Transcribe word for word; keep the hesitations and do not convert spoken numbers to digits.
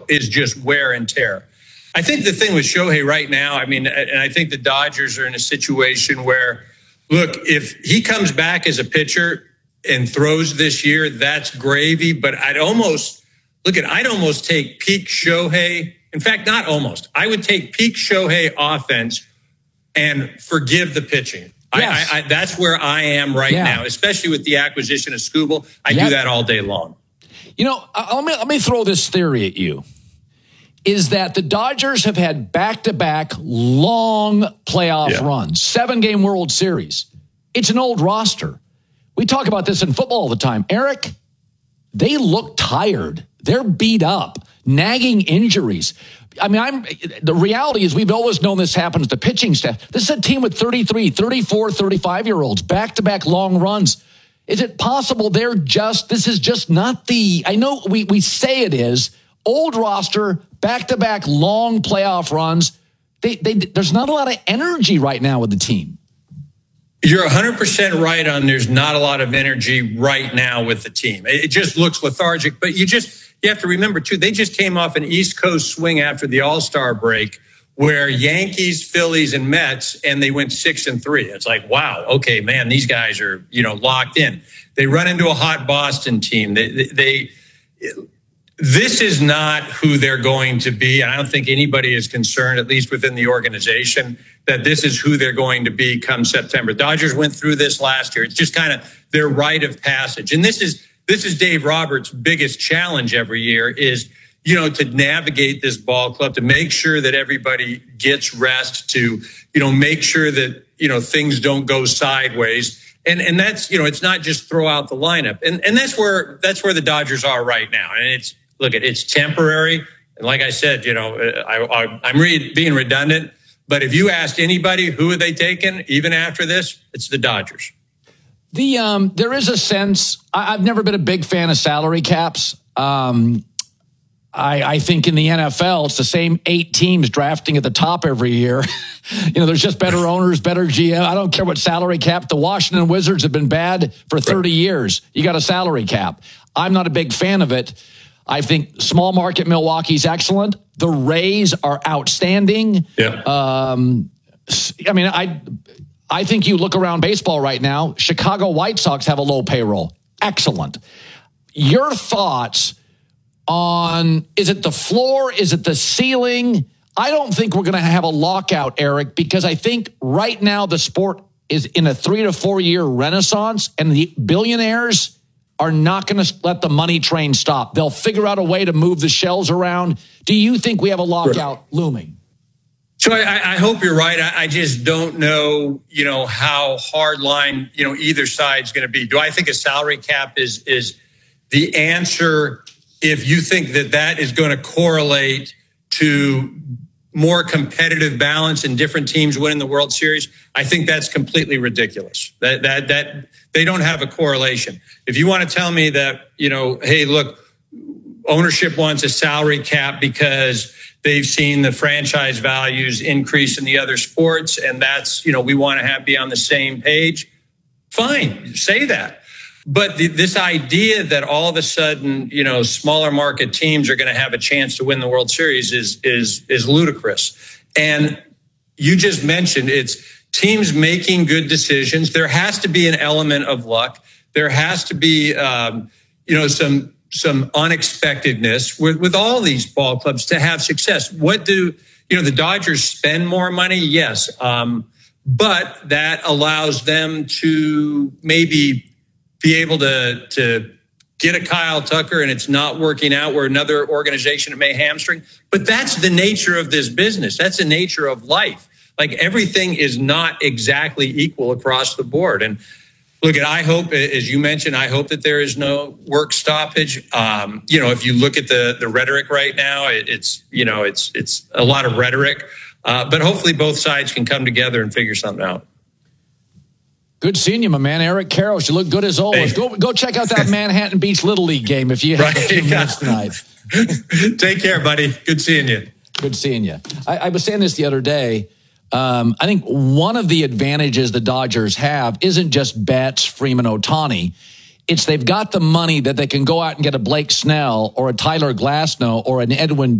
is just wear and tear. I think the thing with Shohei right now, I mean, and I think the Dodgers are in a situation where, look, if he comes back as a pitcher and throws this year, that's gravy. But I'd almost, look at, I'd almost take peak Shohei. In fact, not almost. I would take peak Shohei offense and forgive the pitching. Yes. I, I, that's where I am right yeah. now, especially with the acquisition of Skubal. I yep. do that all day long. You know, uh, let me, let me throw this theory at you. Is that the Dodgers have had back-to-back long playoff yeah. runs, seven-game World Series. It's an old roster. We talk about this in football all the time. Eric, they look tired. They're beat up, nagging injuries. I mean, I'm. the reality is we've always known this happens to pitching staff. This is a team with thirty-three, thirty-four, thirty-five-year-olds, back-to-back long runs. Is it possible they're just, this is just not the, I know we, we say it is, old roster, back-to-back long playoff runs. They, they, there's not a lot of energy right now with the team. You're one hundred percent right on there's not a lot of energy right now with the team. It just looks lethargic. But you just you have to remember, too, they just came off an East Coast swing after the All-Star break where Yankees, Phillies, and Mets, and they went six and three. It's like, wow, okay, man, these guys are, you know, locked in. They run into a hot Boston team. They, they, they This is not who they're going to be. And I don't think anybody is concerned, at least within the organization, that this is who they're going to be come September. Dodgers went through this last year. It's just kind of their rite of passage. And this is this is Dave Roberts' biggest challenge every year is, you know, to navigate this ball club, to make sure that everybody gets rest, to, you know, make sure that, you know, things don't go sideways. And and that's, you know, it's not just throw out the lineup. And and that's where that's where the Dodgers are right now. And it's, look, it's temporary. And like I said, you know, I, I, I'm re- being redundant. But if you asked anybody who are they taking, even after this, it's the Dodgers. The um, there is a sense. I, I've never been a big fan of salary caps. Um, I, I think in the N F L, it's the same eight teams drafting at the top every year. You know, there's just better owners, better G M. I don't care what salary cap. The Washington Wizards have been bad for thirty years. You got a salary cap. I'm not a big fan of it. I think small market Milwaukee's excellent. The Rays are outstanding. Yeah. Um, I mean, I I think you look around baseball right now, Chicago White Sox have a low payroll. Excellent. Your thoughts on, is it the floor? Is it the ceiling? I don't think we're going to have a lockout, Eric, because I think right now the sport is in a three to four year renaissance, and the billionaires are not going to let the money train stop. They'll figure out a way to move the shells around. Do you think we have a lockout looming? So I, I hope you're right. I, I just don't know, you know, how hard line, you know, either side's going to be. Do I think a salary cap is is the answer if you think that that is going to correlate to more competitive balance and different teams winning the World Series? I think that's completely ridiculous. That that that they don't have a correlation. If you want to tell me that, you know, hey, look, ownership wants a salary cap because they've seen the franchise values increase in the other sports, and that's, you know, we want to have be on the same page. Fine, say that. But the, this idea that all of a sudden, you know, smaller market teams are going to have a chance to win the World Series is is is ludicrous. And you just mentioned it's teams making good decisions. There has to be an element of luck. There has to be, um, you know, some some unexpectedness with, with all these ball clubs to have success. What do, you know, the Dodgers spend more money? Yes. Um, but that allows them to maybe be able to, to get a Kyle Tucker and it's not working out where another organization it may hamstring. But that's the nature of this business. That's the nature of life. Like everything is not exactly equal across the board. And look, I hope, as you mentioned, I hope that there is no work stoppage. Um, you know, if you look at the the rhetoric right now, it, it's, you know, it's it's a lot of rhetoric. Uh, but hopefully both sides can come together and figure something out. Good seeing you, my man. Eric Karros, you look good as always. Hey. Go go check out that Manhattan Beach Little League game if you have right. a few minutes tonight. Take care, buddy. Good seeing you. Good seeing you. I, I was saying this the other day. Um, I think one of the advantages the Dodgers have isn't just Betts, Freeman, Ohtani. It's they've got the money that they can go out and get a Blake Snell or a Tyler Glasnow or an Edwin